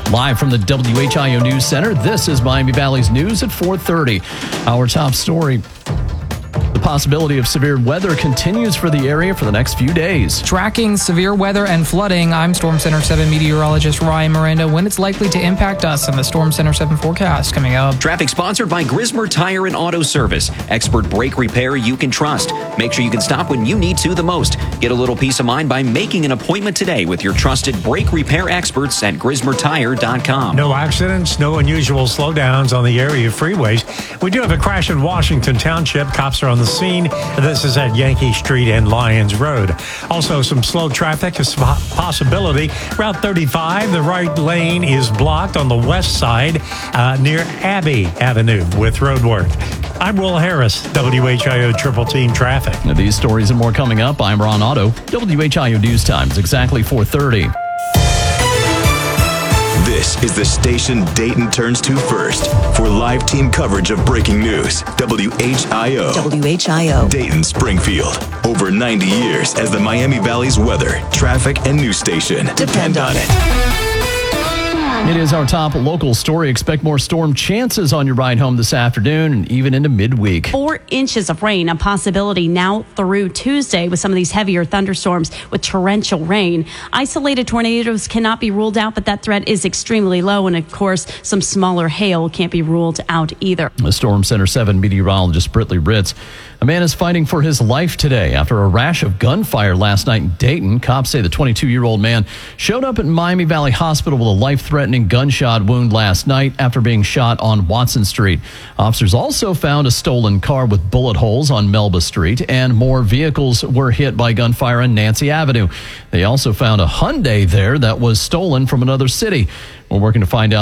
Live from the WHIO News Center, this is Miami Valley's News at 4:30. Our top story. The possibility of severe weather continues for the area for the next few days. Tracking severe weather and flooding, I'm Storm Center 7 meteorologist Ryan Miranda. When it's likely to impact us in the Storm Center 7 forecast coming up. Traffic sponsored by Grismer Tire and Auto Service. Expert brake repair you can trust. Make sure you can stop when you need to the most. Get a little peace of mind by making an appointment today with your trusted brake repair experts at GrismerTire.com. No accidents, no unusual slowdowns on the area freeways. We do have a crash in Washington Township. Cops are on the scene. This is at Yankee Street and Lyons Road. Also, some slow traffic is a possibility. Route 35, the right lane is blocked on the west side near Abbey Avenue with road work. I'm Will Harris, WHIO Triple Team Traffic. Now, these stories and more coming up. I'm Ron Otto. WHIO News Time is exactly 4:30. This is the station Dayton turns to first for live team coverage of breaking news. WHIO. WHIO. Dayton Springfield. Over 90 years as the Miami Valley's weather, traffic, and news station. Depend on it. It is our top local story. Expect more storm chances on your ride home this afternoon and even into midweek. 4 inches of rain, a possibility now through Tuesday with some of these heavier thunderstorms with torrential rain. Isolated tornadoes cannot be ruled out, but that threat is extremely low. And of course, some smaller hail can't be ruled out either. The Storm Center 7 meteorologist Britley Ritz. A man is fighting for his life today after a rash of gunfire last night in Dayton. Cops say the 22-year-old man showed up at Miami Valley Hospital with a life-threatening gunshot wound last night after being shot on Watson Street. Officers also found a stolen car with bullet holes on Melba Street, and more vehicles were hit by gunfire on Nancy Avenue. They also found a Hyundai there that was stolen from another city. We're working to find out